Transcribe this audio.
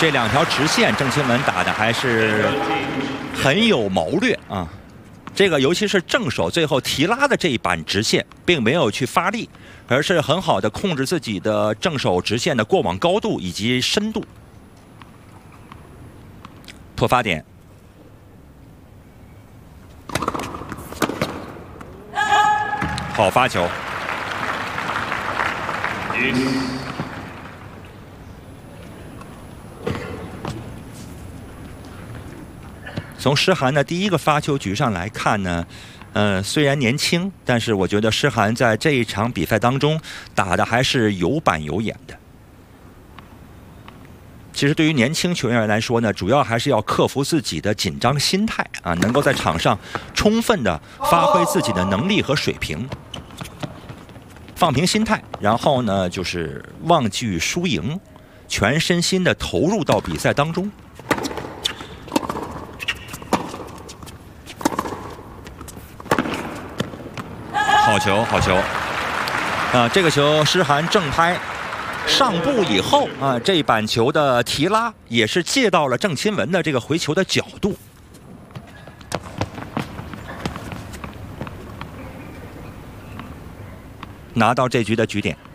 这2条直线，郑钦文打的还是很有谋略啊。这个尤其是正手最后提拉的这一板直线，并没有去发力，而是很好的控制自己的正手直线的过往高度以及深度。破发点。 好发球，从诗涵的第一个发球局上来看呢，虽然年轻，但是我觉得诗涵在这一场比赛当中打的还是有板有眼的。其实对于年轻球员来说呢，主要还是要克服自己的紧张心态啊，能够在场上充分的发挥自己的能力和水平。 放平心态，然后呢，就是忘记输赢，全身心的投入到比赛当中。好球，好球！啊，这个球诗涵正拍上步以后啊，这一板球的提拉也是借到了郑钦文的这个回球的角度。 拿到这局的局点。